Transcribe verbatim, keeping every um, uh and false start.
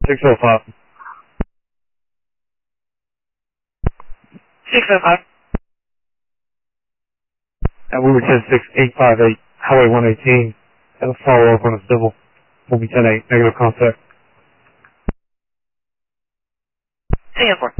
six oh five. six oh five. And we were ten six eight five eight, Highway one eighteen. And a follow up on a civil. We'll be ten eight, negative contact. Singapore.